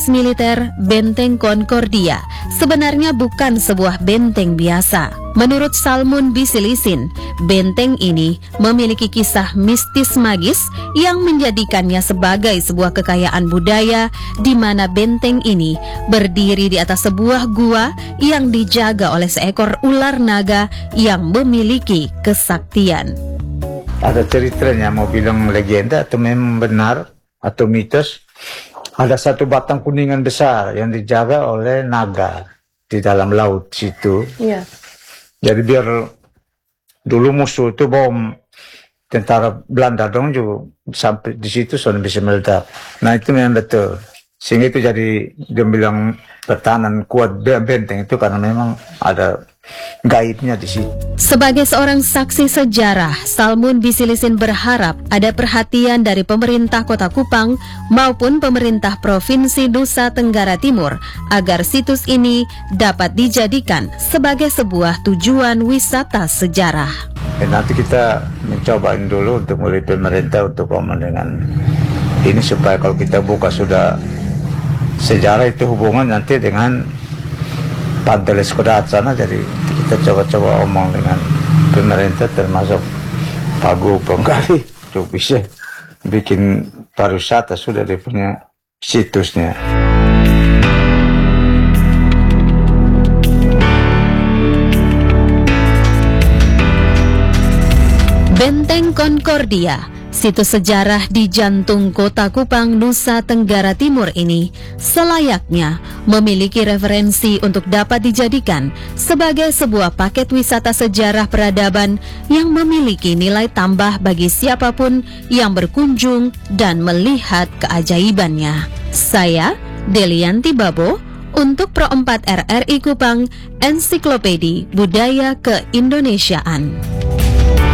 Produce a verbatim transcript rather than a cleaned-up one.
Militer Benteng Concordia sebenarnya bukan sebuah benteng biasa. Menurut Salmun Bisilisin, benteng ini memiliki kisah mistis magis yang menjadikannya sebagai sebuah kekayaan budaya di mana benteng ini berdiri di atas sebuah gua yang dijaga oleh seekor ular naga yang memiliki kesaktian. Ada ceritanya, mau bilang legenda atau memang benar atau mitos. Ada satu batang kuningan besar yang dijaga oleh naga di dalam laut situ. Iya. Jadi biar dulu musuh itu bom tentara Belanda dong juga sampai di situ sudah bisa meledak. Nah itu memang betul. Sehingga itu jadi dia bilang pertahanan kuat benteng itu karena memang ada gaibnya di situ. Sebagai seorang saksi sejarah, Salmun Bisilisin berharap ada perhatian dari pemerintah Kota Kupang maupun pemerintah Provinsi Nusa Tenggara Timur agar situs ini dapat dijadikan sebagai sebuah tujuan wisata sejarah. Dan nanti kita mencobain dulu untuk mulai pemerintah untuk ngomong dengan ini supaya kalau kita buka sudah sejarah itu hubungan nanti dengan Pantai Leskodat sana, jadi kita coba-coba omong dengan pemerintah termasuk Pak Gubernur kali untuk bisa bikin pariwisata sudah dia punya situsnya. Benteng Concordia, situs sejarah di jantung Kota Kupang, Nusa Tenggara Timur ini selayaknya memiliki referensi untuk dapat dijadikan sebagai sebuah paket wisata sejarah peradaban yang memiliki nilai tambah bagi siapapun yang berkunjung dan melihat keajaibannya. Saya, Delianti Babo, untuk Pro empat R R I Kupang, Ensiklopedi Budaya Keindonesiaan.